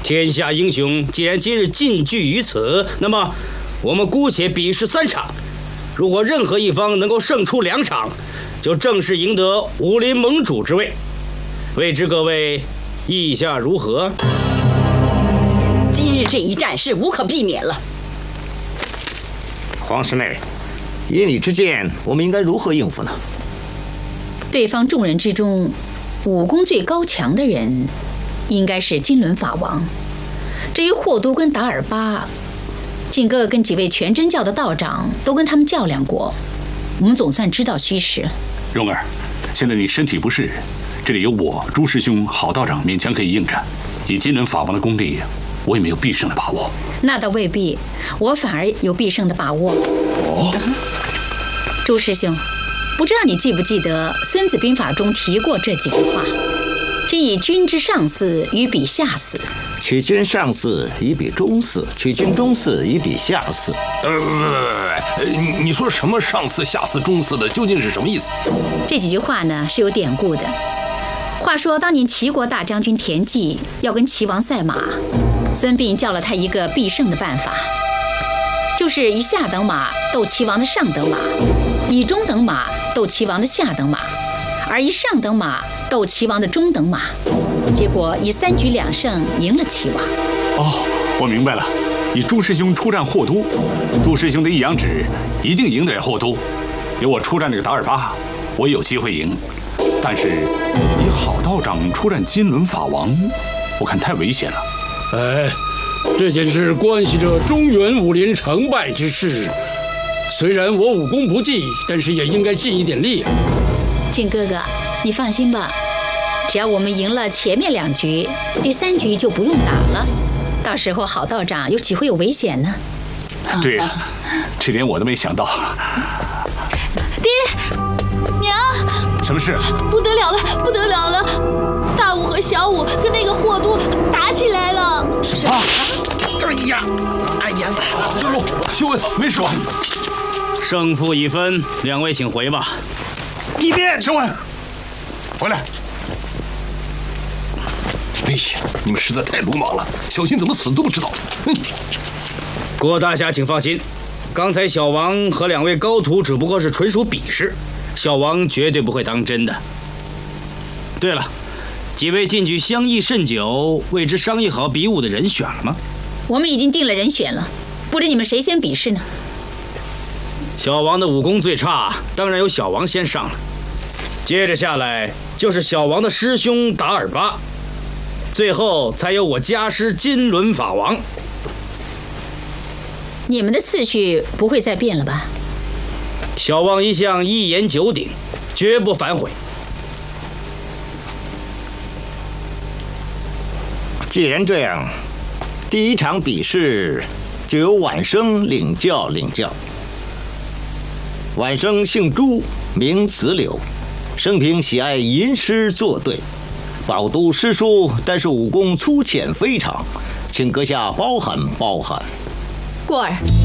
天下英雄既然今日尽聚于此，那么我们姑且比试3场。如果任何一方能够胜出2场，就正式赢得武林盟主之位。未知各位意下如何？ 今日这一战是无可避免了。 黄师妹，以你之见，我们应该如何应付呢？ 对方众人之中，武功最高强的人，应该是金轮法王。至于霍都跟达尔巴，靖哥跟几位全真教的道长都跟他们较量过，我们总算知道虚实。 蓉儿，现在你身体不适，这里有我、朱师兄、郝道长勉强可以应战。以金轮法王的功力，我也没有必胜的把握。 那倒未必，我反而有必胜的把握。 哦， 朱师兄，不知道你记不记得《孙子兵法》中提过这几句话：今以君之上嗣与彼下嗣。 取君上嗣以比中嗣，取君中嗣以比下嗣。 你说什么上嗣、下嗣、中嗣的，究竟是什么意思？ 这几句话呢是有典故的。话说当年齐国大将军田忌要跟齐王赛马，孙膑教了他一个必胜的办法，就是以下等马斗齐王的上等马，以中等马斗齐王的下等马，而以上等马斗齐王的中等马。结果以3局2胜赢了齐王。 哦，我明白了。以朱师兄出战霍都，朱师兄的一阳指一定赢得了霍都。有我出战那个达尔巴，我也有机会赢。但是以郝道长出战金轮法王，我看太危险了。 哎，这件事关系着中原武林成败之事。虽然我武功不济，但是也应该尽一点力。 靖哥哥，你放心吧。只要我们赢了前面2局，第3局就不用打了。到时候郝道长又岂会有危险呢？ 对呀，这点我都没想到。 爹娘， 什么事？ 不得了了，不得了了！大武和小武跟那个霍都打起来了。 什么？哎呀！哟，修文没事吧？ 胜负已分，2位请回吧。 一边，修文，回来。哎呀，你们实在太鲁莽了，小心怎么死都不知道。 郭大侠请放心，刚才小王和2位高徒只不过是纯属比试，小王绝对不会当真的。对了，几位近距相议甚久，为之商议好比武的人选了吗？ 我们已经定了人选了，不知你们谁先比试呢？ 小王的武功最差，当然由小王先上了。接着下来就是小王的师兄达尔巴，最后才有我家师金轮法王。 你们的次序不会再变了吧？ 小王一向一言九鼎，绝不反悔。 既然这样，第1场比试就由晚生领教。晚生姓朱，名子柳，生平喜爱吟诗作对，饱读诗书，但是武功粗浅非常，请阁下包涵。过儿。